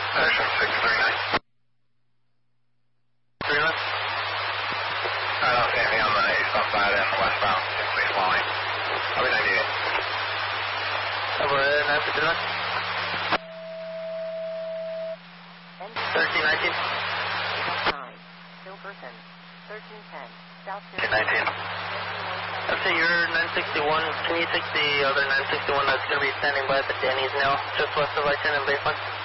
Station 639. 3 left. I don't see anything on the eastbound side and westbound. Please follow me. I'll be 98. Over 953 left. 1319. Silverton, 1310, South 19. Okay, you're 961. Can you take the other 961 that's going to be standing by at the Denny's now, just west of I-10 and Baseline?